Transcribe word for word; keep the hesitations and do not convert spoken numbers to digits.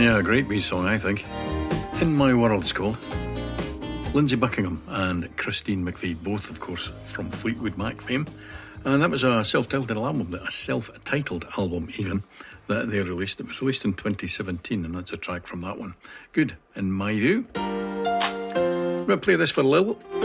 Yeah, a great wee song, I think. In My World, it's called. Lindsey Buckingham and Christine McVie, both, of course, from Fleetwood Mac fame. And that was a self-titled album, a self-titled album even, that they released. It was released in twenty seventeen, and that's a track from that one. Good, in my view. I'm going to play this for Lil.